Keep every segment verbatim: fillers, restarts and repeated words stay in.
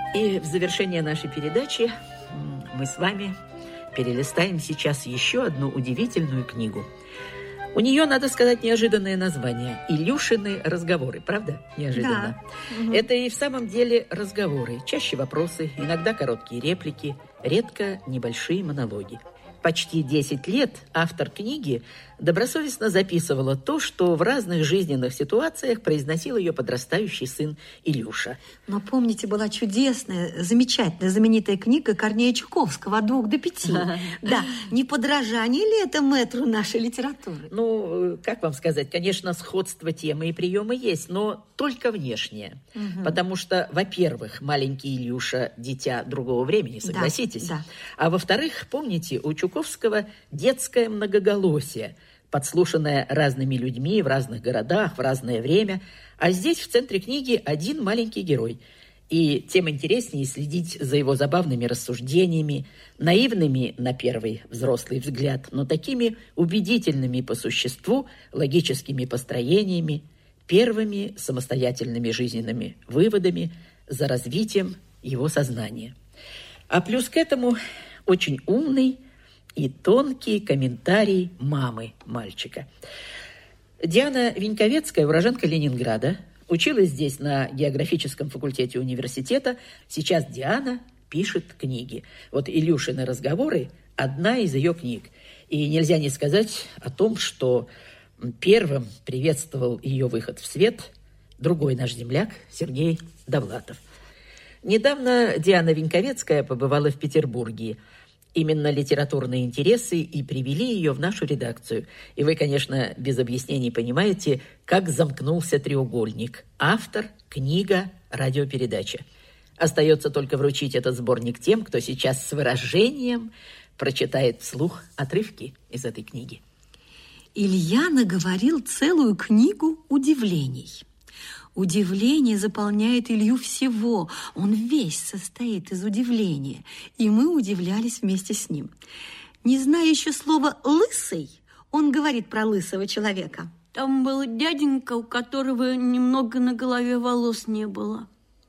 И в завершение нашей передачи мы с вами перелистаем сейчас еще одну удивительную книгу. У нее, надо сказать, неожиданное название – «Илюшины разговоры». Правда? Неожиданно. Да. Это и в самом деле разговоры. Чаще вопросы, иногда короткие реплики, редко небольшие монологи. Почти десять лет автор книги добросовестно записывала то, что в разных жизненных ситуациях произносил ее подрастающий сын Илюша. Но помните, была чудесная, замечательная, знаменитая книга Корнея Чуковского «От двух до пяти». Да, не подражание ли это мэтру нашей литературы? Ну, как вам сказать, конечно, сходство темы и приема есть, но только внешнее. Угу. Потому что, во-первых, маленький Илюша – дитя другого времени, согласитесь? Да, да. А во-вторых, помните, у Чуковского детское многоголосие, подслушанное разными людьми в разных городах, в разное время. А здесь в центре книги один маленький герой. И тем интереснее следить за его забавными рассуждениями, наивными на первый взрослый взгляд, но такими убедительными по существу логическими построениями, первыми самостоятельными жизненными выводами за развитием его сознания. А плюс к этому очень умный и тонкий комментарий мамы мальчика. Диана Виньковецкая, уроженка Ленинграда, училась здесь на географическом факультете университета. Сейчас Диана пишет книги. Вот «Илюшины разговоры» – одна из ее книг. И нельзя не сказать о том, что первым приветствовал ее выход в свет другой наш земляк Сергей Довлатов. Недавно Диана Виньковецкая побывала в Петербурге. Именно литературные интересы и привели ее в нашу редакцию. И вы, конечно, без объяснений понимаете, как замкнулся треугольник. Автор, книга, радиопередача. Остается только вручить этот сборник тем, кто сейчас с выражением прочитает вслух отрывки из этой книги. Илья наговорил целую книгу удивлений. Удивление заполняет Илью всего. Он весь состоит из удивления. И мы удивлялись вместе с ним. Не зная еще слова «лысый», он говорит про лысого человека. Там был дяденька, у которого немного на голове волос не было.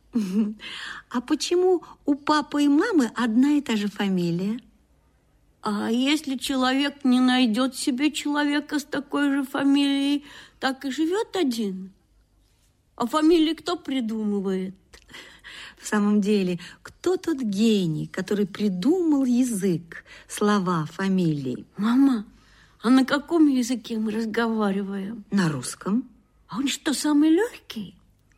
А почему у папы и мамы одна и та же фамилия? А если человек не найдет себе человека с такой же фамилией, так и живет один? А фамилии кто придумывает? В самом деле, кто тот гений, который придумал язык, слова, фамилии? Мама, а на каком языке мы разговариваем? На русском. А он что, самый легкий?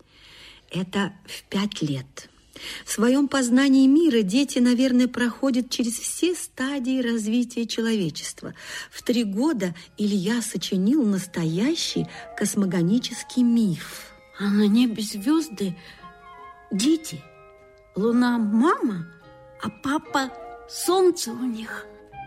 Это в пять лет. В своем познании мира дети, наверное, проходят через все стадии развития человечества. В три года Илья сочинил настоящий космогонический миф. А на небе звезды дети, луна мама, а папа солнце у них.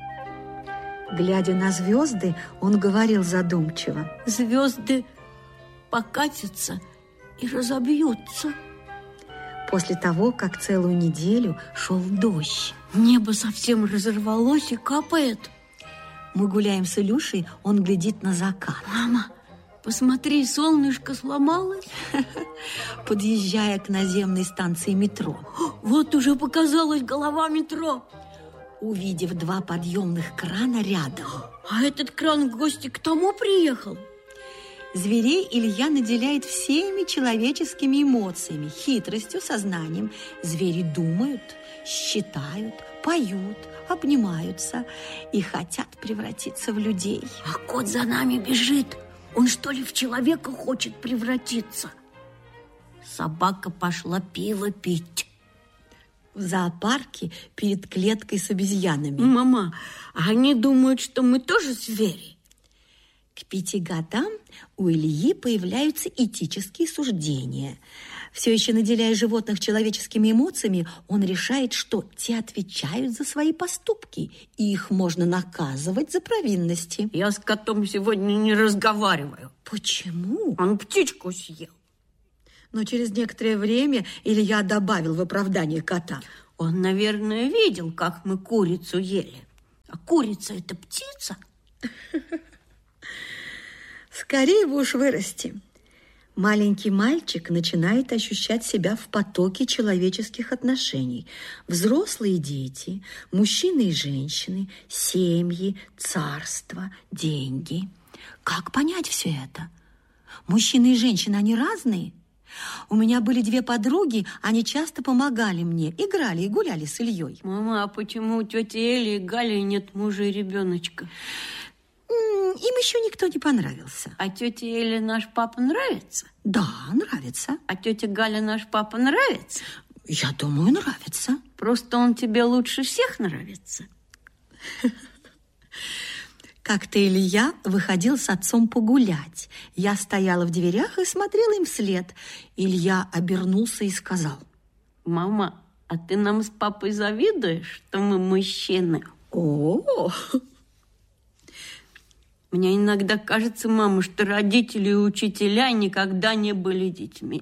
Глядя на звезды, он говорил задумчиво: звезды покатятся и разобьются. После того, как целую неделю шел дождь. Небо совсем разорвалось и капает. Мы гуляем с Илюшей, он глядит на закат. Мама, посмотри, солнышко сломалось. Подъезжая к наземной станции метро. Вот уже показалась голова метро. Увидев два подъемных крана рядом. А этот кран в гости к тому приехал? Зверей Илья наделяет всеми человеческими эмоциями, хитростью, сознанием. Звери думают, считают, поют, обнимаются и хотят превратиться в людей. А кот за нами бежит. Он что ли в человека хочет превратиться? Собака пошла пиво пить. В зоопарке перед клеткой с обезьянами. Мама, а они думают, что мы тоже звери? К пяти годам у Ильи появляются этические суждения. Все еще наделяя животных человеческими эмоциями, он решает, что те отвечают за свои поступки, и их можно наказывать за провинности. Я с котом сегодня не разговариваю. Почему? Он птичку съел. Но через некоторое время Илья добавил в оправдание кота: он, наверное, видел, как мы курицу ели. А курица – это птица? Скорее бы уж вырасти. Маленький мальчик начинает ощущать себя в потоке человеческих отношений. Взрослые дети, мужчины и женщины, семьи, царства, деньги. Как понять все это? Мужчины и женщины, они разные? У меня были две подруги, они часто помогали мне, играли и гуляли с Ильей. Мама, а почему у тети Эли и Гали нет мужа и ребеночка? Им еще никто не понравился. А тете Эле наш папа нравится? Да, нравится. А тете Галя наш папа нравится? Я думаю, нравится. Просто он тебе лучше всех нравится. Как-то Илья выходил с отцом погулять. Я стояла в дверях и смотрела им вслед. Илья обернулся и сказал: мама, а ты нам с папой завидуешь, что мы мужчины? О, Мне иногда кажется, мама, что родители и учителя никогда не были детьми.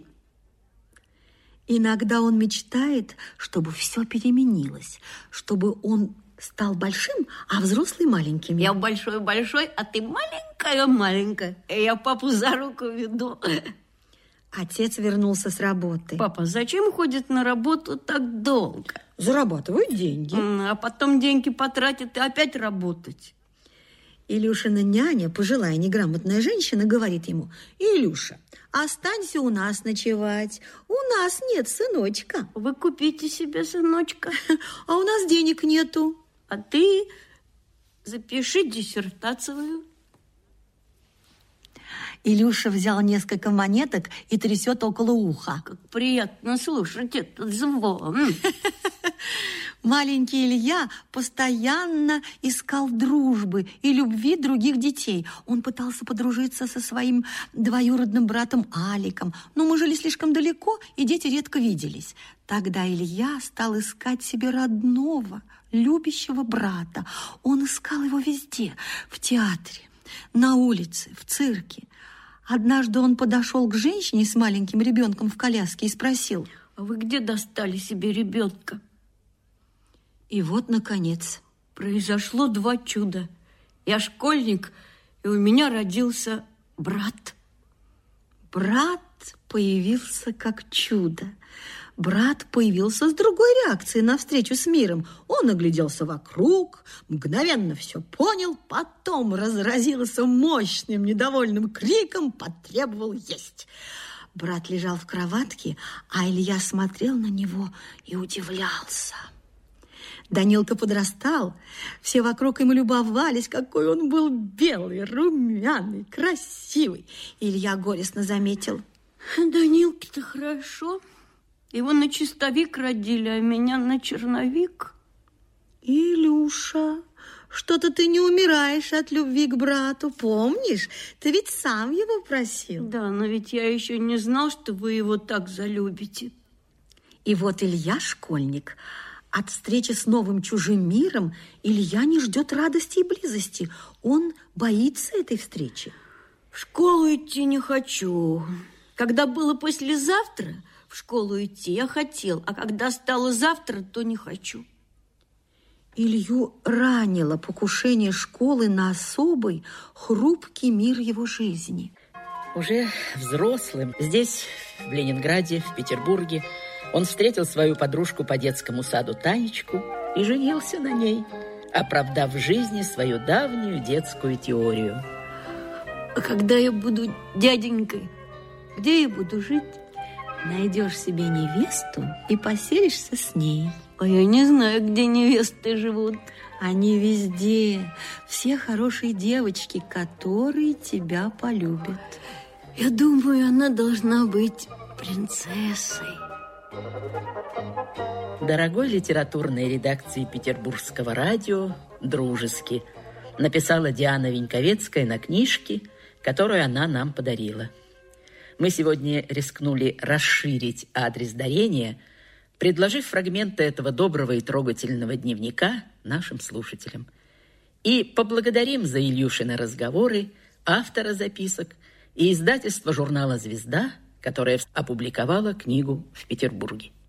Иногда он мечтает, чтобы все переменилось, чтобы он стал большим, а взрослый маленьким. Я большой-большой, а ты маленькая-маленькая. И я папу за руку веду. Отец вернулся с работы. Папа, зачем ходит на работу так долго? Зарабатывают деньги. А потом деньги потратит и опять работать. Илюшина няня, пожилая неграмотная женщина, говорит ему: Илюша, останься у нас ночевать. У нас нет сыночка. Вы купите себе сыночка. А у нас денег нету. А ты запиши диссертацию. Илюша взял несколько монеток и трясет около уха. Как приятно слушать этот звон. Маленький Илья постоянно искал дружбы и любви других детей. Он пытался подружиться со своим двоюродным братом Аликом, но мы жили слишком далеко, и дети редко виделись. Тогда Илья стал искать себе родного, любящего брата. Он искал его везде: в театре, на улице, в цирке. Однажды он подошел к женщине с маленьким ребенком в коляске и спросил: а вы где достали себе ребенка? И вот, наконец, произошло два чуда. Я школьник, и у меня родился брат. Брат появился как чудо. Брат появился с другой реакцией на встречу с миром. Он огляделся вокруг, мгновенно все понял, потом разразился мощным недовольным криком, потребовал есть. Брат лежал в кроватке, а Илья смотрел на него и удивлялся. Данилка подрастал, все вокруг ему любовались, какой он был белый, румяный, красивый. Илья горестно заметил: Данилке-то хорошо. Его на чистовик родили, а меня на черновик. Илюша, что-то ты не умираешь от любви к брату, помнишь? Ты ведь сам его просил. Да, но ведь я еще не знал, что вы его так залюбите. И вот Илья школьник. От встречи с новым чужим миром Илья не ждет радости и близости. Он боится этой встречи. В школу идти не хочу. Когда было послезавтра, в школу идти я хотел, а когда стало завтра, то не хочу. Илью ранило покушение школы на особый, хрупкий мир его жизни. Уже взрослым, здесь, в Ленинграде, в Петербурге, он встретил свою подружку по детскому саду Танечку и женился на ней, оправдав в жизни свою давнюю детскую теорию. А когда я буду дяденькой, где я буду жить? Найдешь себе невесту и поселишься с ней. А я не знаю, где невесты живут. Они везде. Все хорошие девочки, которые тебя полюбят. Я думаю, она должна быть принцессой. Дорогой литературной редакции Петербургского радио дружески написала Диана Веньковецкая на книжке, которую она нам подарила. Мы сегодня рискнули расширить адрес дарения, предложив фрагменты этого доброго и трогательного дневника нашим слушателям. И поблагодарим за Ильюшины разговоры автора записок и издательство журнала «Звезда», которое опубликовало книгу в Петербурге.